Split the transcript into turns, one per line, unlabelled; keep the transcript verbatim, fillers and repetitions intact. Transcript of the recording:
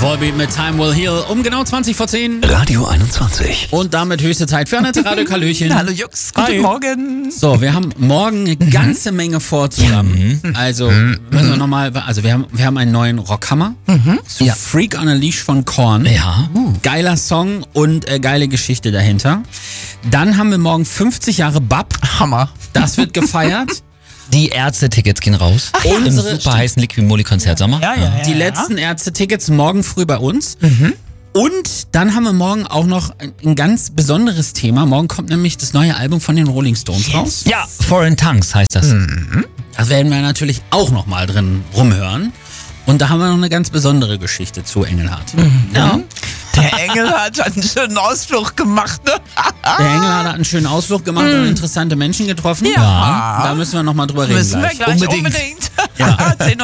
Volbeat mit Time Will Heal um genau zwanzig vor zehn.
Radio einundzwanzig.
Und damit höchste Zeit für Annette Radio-Kallöchen.
Hallo Jux, guten
Hi.
Morgen.
So, wir haben morgen eine ganze Menge vor zusammen. Also, müssen wir nochmal, also wir haben, wir haben einen neuen Rockhammer. Zu
Ja.
Freak on a Leash von Korn.
Ja.
Geiler Song und äh, geile Geschichte dahinter. Dann haben wir morgen fünfzig Jahre B A P.
Hammer.
Das wird gefeiert.
Die Ärzte-Tickets gehen raus.
ja.
Im
Unsere-
super heißen Liquimoli-Konzert Sommer.
Ja, ja, ja.
Die
ja.
letzten Ärzte-Tickets morgen früh bei uns. Und dann haben wir morgen auch noch ein, ein ganz besonderes Thema. Morgen kommt nämlich das neue Album von den Rolling Stones raus.
Ja, Foreign Tongues heißt das.
Das werden wir natürlich auch noch mal drin rumhören. Und da haben wir noch eine ganz besondere Geschichte zu Engelhardt. Ja.
Der Engel hat einen schönen Ausflug gemacht, ne?
Der Engelhardt hat einen schönen Ausflug gemacht und interessante Menschen getroffen.
Ja.
Da müssen wir noch mal drüber reden
Müssen wir
gleich.
gleich
Unbedingt.
unbedingt.
Ja.
zehn